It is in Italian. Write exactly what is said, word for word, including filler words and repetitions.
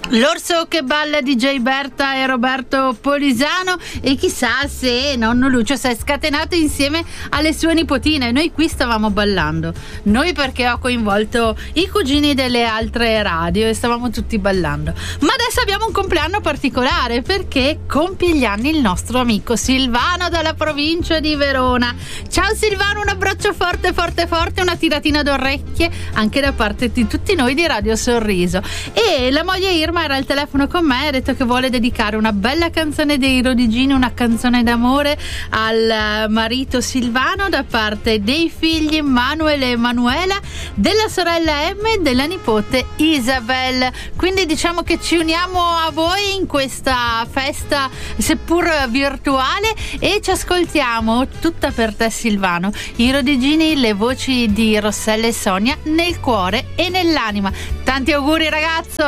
L'orso che balla di J Berta e Roberto Polisano, e chissà se nonno Lucio si è scatenato insieme alle sue nipotine. Noi qui stavamo ballando, noi perché ho coinvolto i cugini delle altre radio e stavamo tutti ballando. Ma adesso abbiamo un compleanno particolare, perché compie gli anni il nostro amico Silvano dalla provincia di Verona. Ciao Silvano, un abbraccio forte forte forte, una tiratina d'orecchie anche da parte di tutti noi di Radio Sorriso. E la moglie Irma era al telefono con me e ha detto che vuole dedicare una bella canzone dei Rodigini, una canzone d'amore al marito Silvano da parte dei figli Manuele e Manuela, della sorella Emme e della nipote Isabel. Quindi diciamo che ci uniamo a voi in questa festa seppur virtuale e ci ascoltiamo tutta per te Silvano, i Rodigini, le voci di Rossella e Sonia nel cuore e nell'anima. Tanti auguri ragazzo!